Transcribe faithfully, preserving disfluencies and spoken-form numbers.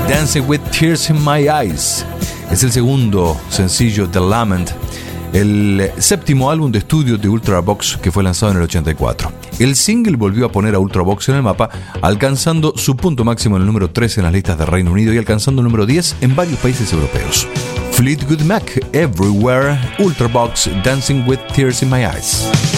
Dancing with Tears in My Eyes es el segundo sencillo de Lament, el séptimo álbum de estudio de Ultravox que fue lanzado en el ochenta y cuatro. El single volvió a poner a Ultravox en el mapa, alcanzando su punto máximo en el número trece en las listas de Reino Unido y alcanzando el número diez en varios países europeos. Fleetwood Mac, Everywhere, Ultravox, Dancing with Tears in My Eyes.